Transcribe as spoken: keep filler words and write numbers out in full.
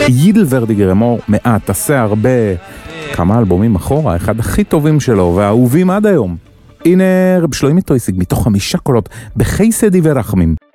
יידל ורדיגר אמור מעט, תעשה הרבה, כמה אלבומים אחורה, אחד הכי טובים שלו והאהובים עד היום. הנה רב שלוימי טויסיג מתוך חמישה קולות בחסדי ורחמים.